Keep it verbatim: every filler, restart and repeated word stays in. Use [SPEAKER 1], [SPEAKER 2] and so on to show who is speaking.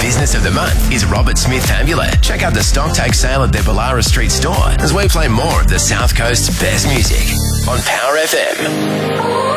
[SPEAKER 1] Business of the Month is Robert Smith Amulet. Check out the stock take sale at their Ballara Street store as we play more of the South Coast's best music on Power F M.